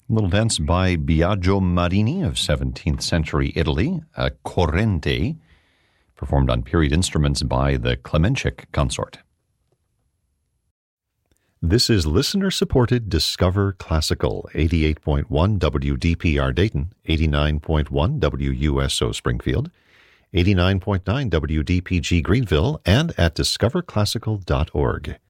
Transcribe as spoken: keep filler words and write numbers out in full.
A little dance by Biagio Marini of seventeenth century Italy, a corrente, performed on period instruments by the Klemenchik Consort. This is listener-supported Discover Classical, eighty-eight point one W D P R Dayton, eighty-nine point one W U S O Springfield, eighty-nine point nine W D P G Greenville, and at discover classical dot org.